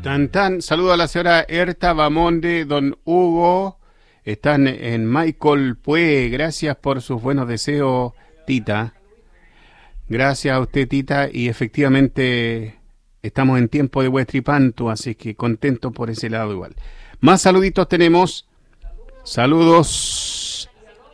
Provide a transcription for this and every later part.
Tan tan, saludo a la señora Erta Bamonde, don Hugo, están en Michael Pue, gracias por sus buenos deseos, Tita. Gracias a usted, Tita, y efectivamente estamos en tiempo de Huestripantu, así que contento por ese lado igual. Más saluditos tenemos, saludos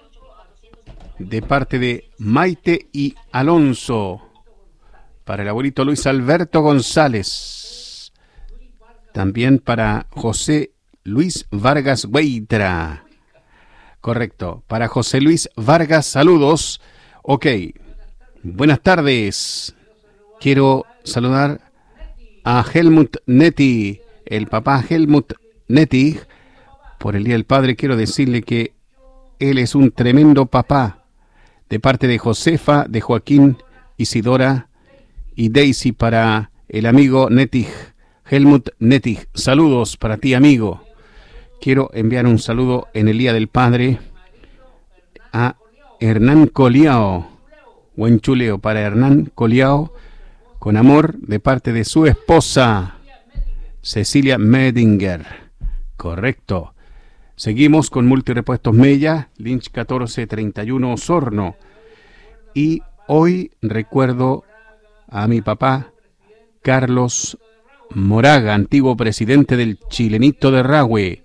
de parte de Maite y Alonso, para el abuelito Luis Alberto González, también para José Luis Vargas Hueitra, correcto, para José Luis Vargas, saludos, ok, buenas tardes, quiero saludar a Helmut Netti, el papá Helmut Netti, por el Día del Padre quiero decirle que él es un tremendo papá, de parte de Josefa, de Joaquín, Isidora y Daisy para el amigo Netig, Helmut Netig. Saludos para ti, amigo. Quiero enviar un saludo en el Día del Padre a Hernán Coliao. Buen chuleo para Hernán Coliao, con amor de parte de su esposa, Cecilia Medinger. Correcto. Seguimos con Multirepuestos Mella, Lynch 1431 Osorno. Y hoy recuerdo a mi papá, Carlos Moraga, antiguo presidente del Chilenito de Rahue.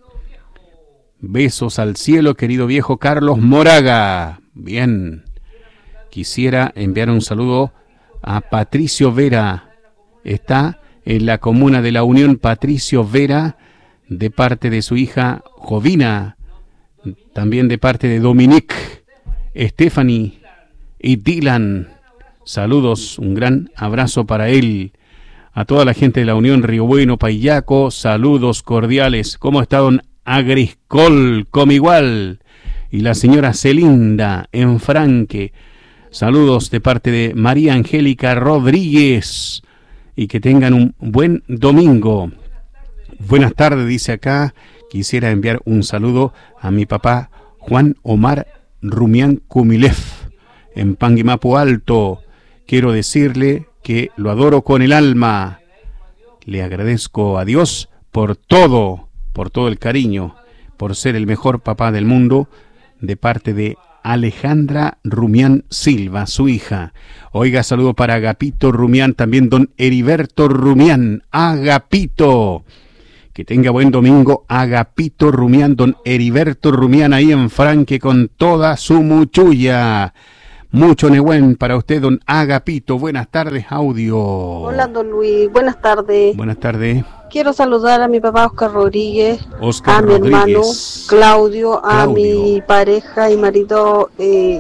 Besos al cielo, querido viejo Carlos Moraga. Bien. Quisiera enviar un saludo a Patricio Vera. Está en la comuna de La Unión, Patricio Vera, de parte de su hija Jovina, también de parte de Dominique, Stephanie y Dylan. Saludos, un gran abrazo para él. A toda la gente de La Unión, Río Bueno, Payaco, saludos cordiales. ¿Cómo está don Agriscol? Como igual. Y la señora Celinda en Franque. Saludos de parte de María Angélica Rodríguez. Y que tengan un buen domingo. Buenas tardes, dice acá. Quisiera enviar un saludo a mi papá Juan Omar Rumián Kumilev en Panguimapu Alto. Quiero decirle que lo adoro con el alma. Le agradezco a Dios por todo el cariño, por ser el mejor papá del mundo, de parte de Alejandra Rumián Silva, su hija. Oiga, saludo para Agapito Rumián, también don Heriberto Rumián. Agapito. Que tenga buen domingo, Agapito Rumián, don Heriberto Rumián, ahí en Franque con toda su muchulla. Mucho Nehuen para usted, don Agapito. Buenas tardes, audio. Hola, don Luis. Buenas tardes. Buenas tardes. Quiero saludar a mi papá Oscar Rodríguez, Oscar a mi Rodríguez. hermano Claudio, a mi pareja y marido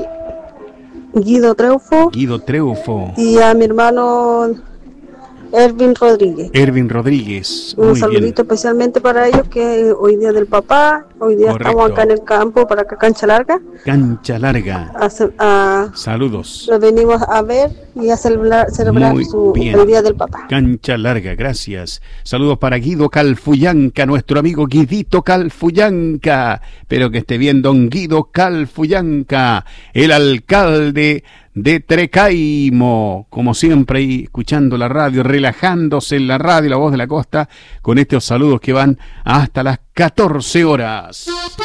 Guido Treufo. Guido Treufo. Y a mi hermano Ervin Rodríguez. Ervin Rodríguez. Un muy saludito bien. Especialmente para ellos, que hoy día del papá, hoy día Correcto. estamos acá en el campo para acá Cancha Larga. Cancha Larga. Saludos. Lo venimos a ver y a celebrar Muy bien. el día del papá. Cancha Larga, gracias. Saludos para Guido Calfuyanca, nuestro amigo Guidito Calfuyanca. Espero que esté bien don Guido Calfuyanca, el alcalde de Trecaimo, como siempre, ahí escuchando la radio, relajándose en la radio, la voz de la costa, con estos saludos que van hasta las 14 horas.